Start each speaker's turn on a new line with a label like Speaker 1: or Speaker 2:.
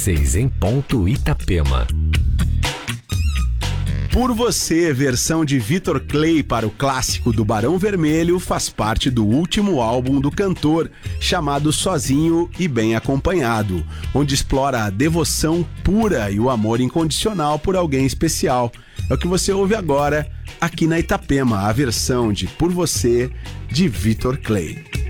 Speaker 1: 6 em ponto, Itapema.
Speaker 2: Por Você, versão de Vitor Clay para o clássico do Barão Vermelho, faz parte do último álbum do cantor, chamado Sozinho e Bem Acompanhado, onde explora a devoção pura e o amor incondicional por alguém especial. É o que você ouve agora aqui na Itapema, a versão de Por Você, de Vitor Clay.